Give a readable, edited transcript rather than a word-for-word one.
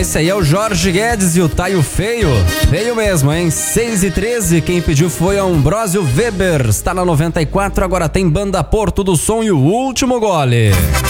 Esse aí é o Jorge Guedes e o Taio Feio. Feio mesmo, hein? 6h13, quem pediu foi Ambrósio Weber. Está na 94, agora tem Banda Porto do Som e o Último Gole.